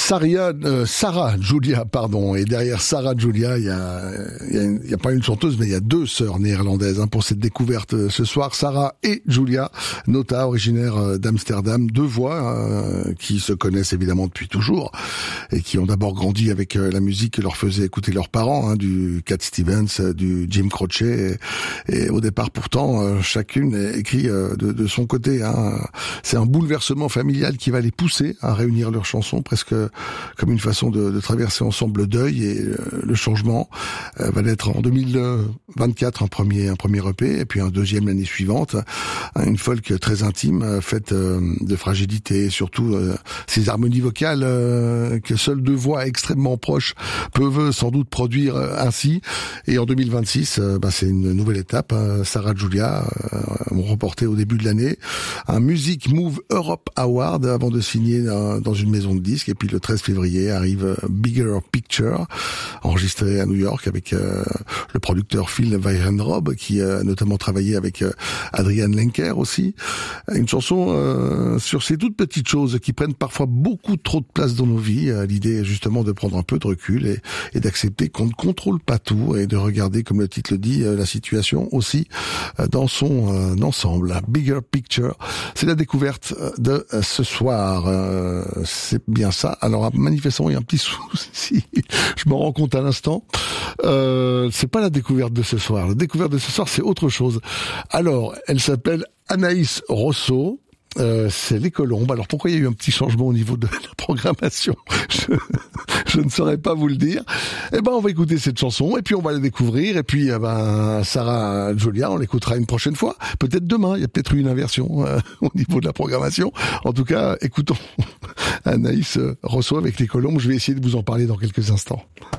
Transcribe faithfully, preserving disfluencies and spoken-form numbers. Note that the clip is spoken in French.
Saria, euh, Sarah Julia, pardon. Et derrière Sarah Julia, il y a, il y a, une, il y a pas une chanteuse, mais il y a deux sœurs néerlandaises hein, pour cette découverte euh, ce soir. Sarah et Julia Nota, originaires euh, d'Amsterdam, deux voix euh, qui se connaissent évidemment depuis toujours et qui ont d'abord grandi avec euh, la musique que leur faisaient écouter leurs parents, hein, du Cat Stevens, euh, du Jim Croce. Et, et au départ, pourtant, euh, chacune écrit euh, de, de son côté. Hein. C'est un bouleversement familial qui va les pousser à réunir leurs chansons presque comme une façon de, de traverser ensemble le deuil et euh, le changement. Euh, va l'être en deux mille vingt-quatre un premier un premier E P et puis un deuxième l'année suivante. Une folk très intime, faite euh, de fragilité et surtout euh, ces harmonies vocales euh, que seules deux voix extrêmement proches peuvent sans doute produire euh, ainsi. Et en deux mille vingt-six, euh, bah, c'est une nouvelle étape. Hein. Sarah Julia euh, ont remporté au début de l'année un Music Move Europe Award avant de signer dans, dans une maison de disques. Et puis le treize février arrive Bigger Picture, enregistré à New York avec euh, le producteur Phil Weyrenrob qui a notamment travaillé avec euh, Adrian Lenker aussi. Une chanson euh, sur ces toutes petites choses qui prennent parfois beaucoup trop de place dans nos vies. Euh, l'idée est justement de prendre un peu de recul et, et d'accepter qu'on ne contrôle pas tout et de regarder, comme le titre le dit, euh, la situation aussi euh, dans son euh, ensemble. Bigger Picture, c'est la découverte de euh, ce soir. Euh, c'est bien ça. Alors manifestement, il y a un petit souci. Je m'en rends compte à l'instant. Euh, c'est pas la découverte de ce soir. La découverte de ce soir, c'est autre chose. Alors, elle s'appelle Anaïs Rosso. Euh, c'est les Colombes. Alors pourquoi il y a eu un petit changement au niveau de la programmation? Je, je ne saurais pas vous le dire. Eh ben, on va écouter cette chanson et puis on va la découvrir. Et puis, eh ben, Sarah Julia, on l'écoutera une prochaine fois. Peut-être demain. Il y a peut-être eu une inversion euh, au niveau de la programmation. En tout cas, écoutons Anaïs Rosso avec les Colombes. Je vais essayer de vous en parler dans quelques instants.